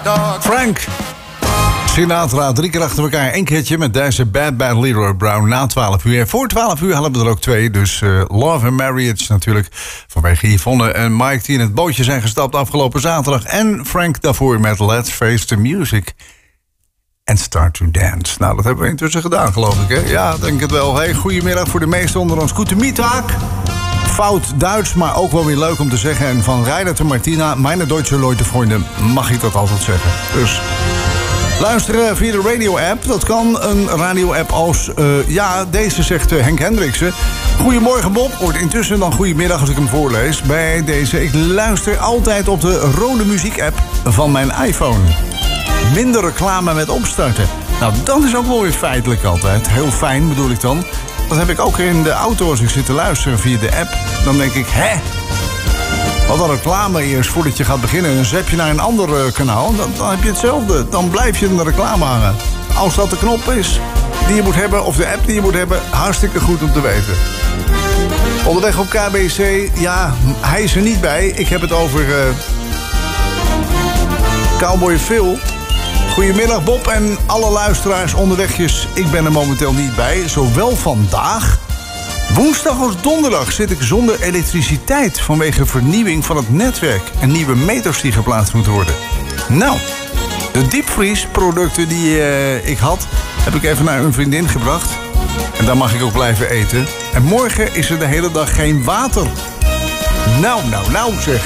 Frank Sinatra, 3 keer achter elkaar. 1 keertje met deze Bad Bad Leroy Brown na 12 uur. Voor 12 uur hadden we er ook 2. Dus Love and Marriage natuurlijk. Vanwege Yvonne en Mike die in het bootje zijn gestapt afgelopen zaterdag. En Frank daarvoor met Let's Face the Music. And Start to Dance. Nou, dat hebben we intussen gedaan, geloof ik, hè? Ja, denk het wel. Hey, goedemiddag voor de meesten onder ons. Guten Mittag. Fout Duits, maar ook wel weer leuk om te zeggen. En van Reiner te Martina, meine deutsche Leute vrienden, mag ik dat altijd zeggen. Dus luisteren via de radio-app. Dat kan een radio-app als, deze zegt Henk Hendriksen. Goedemorgen Bob, wordt intussen dan goedemiddag als ik hem voorlees. Bij deze, ik luister altijd op de Rode Muziek-app van mijn iPhone. Minder reclame met opstarten. Nou, dat is ook wel weer feitelijk altijd. Heel fijn bedoel ik dan. Dat heb ik ook in de auto als ik zit te luisteren via de app. Dan denk ik, wat een reclame eerst voordat je gaat beginnen. En dan zap je naar een ander kanaal. Dan heb je hetzelfde. Dan blijf je in de reclame hangen. Als dat de knop is die je moet hebben, of de app die je moet hebben, hartstikke goed om te weten. Onderweg op KBC, ja, hij is er niet bij. Ik heb het over Cowboy Phil. Goedemiddag Bob en alle luisteraars onderwegjes. Ik ben er momenteel niet bij. Zowel vandaag, woensdag als donderdag zit ik zonder elektriciteit vanwege vernieuwing van het netwerk en nieuwe meters die geplaatst moeten worden. Nou, de diepvriesproducten die ik had, heb ik even naar een vriendin gebracht. En daar mag ik ook blijven eten. En morgen is er de hele dag geen water. Nou zeg.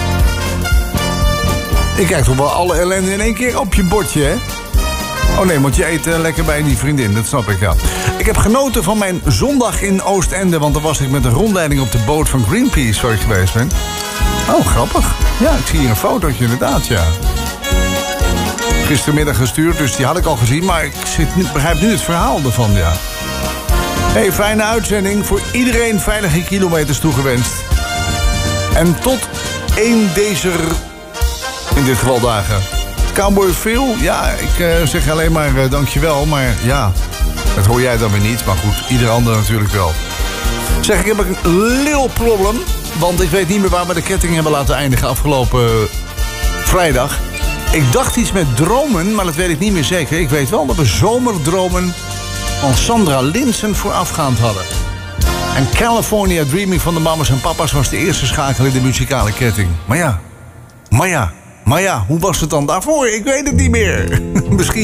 Ik krijg toch wel alle ellende in één keer op je bordje, hè? Oh nee, want je eet lekker bij die vriendin, dat snap ik, ja. Ik heb genoten van mijn zondag in Oostende, want dan was ik met een rondleiding op de boot van Greenpeace waar ik geweest ben. Oh, grappig. Ja, ik zie hier een fotootje inderdaad, ja. Gistermiddag gestuurd, dus die had ik al gezien, maar ik begrijp nu het verhaal ervan, ja. Hey, fijne uitzending. Voor iedereen veilige kilometers toegewenst. En tot 1 deze... in dit geval dagen. Cowboy Phil, ja, ik zeg alleen maar dankjewel. Maar ja, dat hoor jij dan weer niet. Maar goed, ieder ander natuurlijk wel. Zeg, ik heb een little problem. Want ik weet niet meer waar we de ketting hebben laten eindigen afgelopen vrijdag. Ik dacht iets met dromen, maar dat weet ik niet meer zeker. Ik weet wel dat we zomerdromen van Sandra Linsen voorafgaand hadden. En California Dreaming van de Mamas en Papa's was de eerste schakel in de muzikale ketting. Maar ja, hoe was het dan daarvoor? Ik weet het niet meer. Misschien